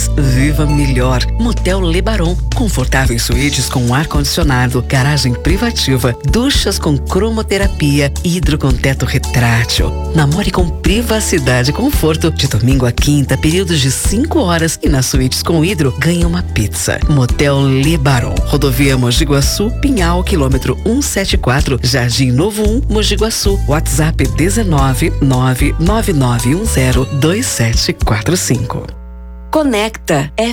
viva melhor. Motel Le Baron, confortáveis suítes com ar-condicionado, garagem privativa, duchas com cromoterapia, hidro com teto retrátil. Namore com privacidade e conforto. De domingo a quinta, períodos de 5 horas e nas suítes com hidro, ganha uma pizza. Motel Le Baron, Rodovia Mogi Guaçu, Pinhal, quilômetro 174, Jardim Novo 1, Mogi Guaçu. WhatsApp 19 99910 2745. Conecta